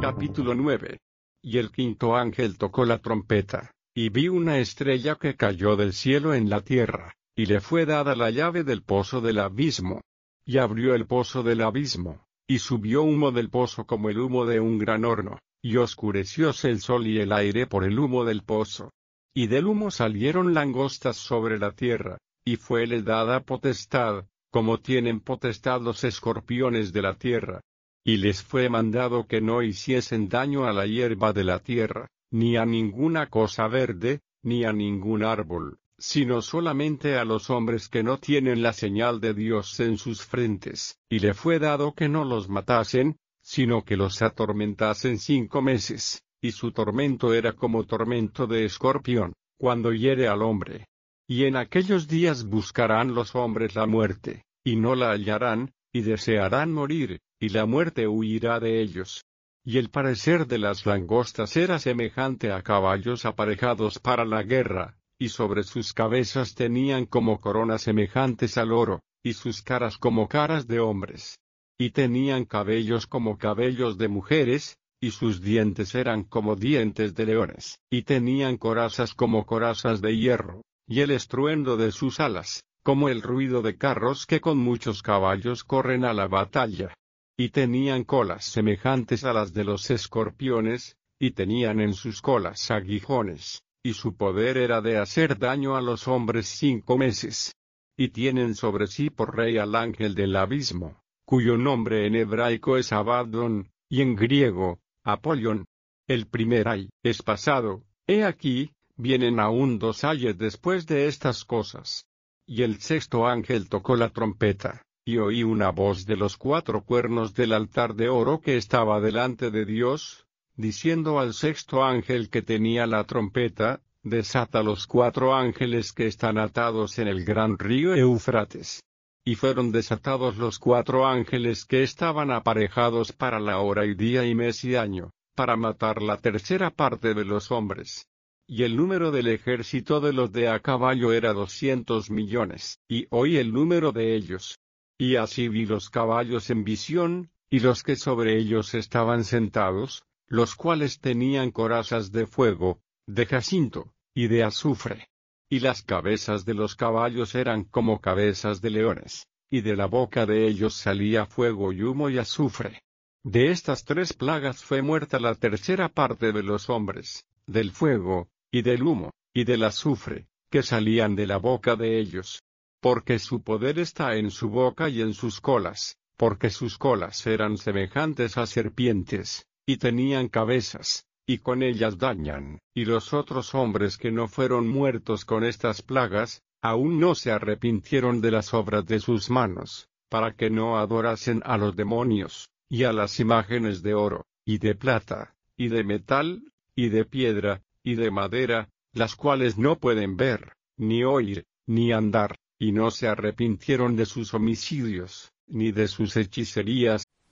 Capítulo 9. Y el quinto ángel tocó la trompeta, y vi una estrella que cayó del cielo en la tierra, y le fue dada la llave del pozo del abismo. Y abrió el pozo del abismo, y subió humo del pozo como el humo de un gran horno, y oscurecióse el sol y el aire por el humo del pozo. Y del humo salieron langostas sobre la tierra, y fuele dada potestad, como tienen potestad los escorpiones de la tierra. Y les fue mandado que no hiciesen daño a la hierba de la tierra, ni a ninguna cosa verde, ni a ningún árbol, sino solamente a los hombres que no tienen la señal de Dios en sus frentes, y le fue dado que no los matasen, sino que los atormentasen 5 meses, y su tormento era como tormento de escorpión, cuando hiere al hombre. Y en aquellos días buscarán los hombres la muerte, y no la hallarán, y desearán morir, y la muerte huirá de ellos. Y el parecer de las langostas era semejante a caballos aparejados para la guerra, y sobre sus cabezas tenían como coronas semejantes al oro, y sus caras como caras de hombres. Y tenían cabellos como cabellos de mujeres, y sus dientes eran como dientes de leones, y tenían corazas como corazas de hierro, y el estruendo de sus alas, como el ruido de carros que con muchos caballos corren a la batalla. Y tenían colas semejantes a las de los escorpiones, y tenían en sus colas aguijones, y su poder era de hacer daño a los hombres 5 meses. Y tienen sobre sí por rey al ángel del abismo, cuyo nombre en hebraico es Abaddon, y en griego, Apolión. El primer ay es pasado, he aquí, vienen aún 2 ayes después de estas cosas. Y el sexto ángel tocó la trompeta, y oí una voz de los 4 cuernos del altar de oro que estaba delante de Dios, diciendo al sexto ángel que tenía la trompeta, desata los 4 ángeles que están atados en el gran río Éufrates. Y fueron desatados los 4 ángeles que estaban aparejados para la hora y día y mes y año, para matar la tercera parte de los hombres. Y el número del ejército de los de a caballo era 200 millones, y oí el número de ellos. Y así vi los caballos en visión, y los que sobre ellos estaban sentados, los cuales tenían corazas de fuego, de jacinto, y de azufre. Y las cabezas de los caballos eran como cabezas de leones, y de la boca de ellos salía fuego y humo y azufre. De estas 3 plagas fue muerta la tercera parte de los hombres, del fuego, y del humo, y del azufre, que salían de la boca de ellos. Porque su poder está en su boca y en sus colas, porque sus colas eran semejantes a serpientes, y tenían cabezas, y con ellas dañan. Y los otros hombres que no fueron muertos con estas plagas, aún no se arrepintieron de las obras de sus manos, para que no adorasen a los demonios, y a las imágenes de oro, y de plata, y de metal, y de piedra, y de madera, las cuales no pueden ver, ni oír, ni andar, y no se arrepintieron de sus homicidios, ni de sus hechicerías,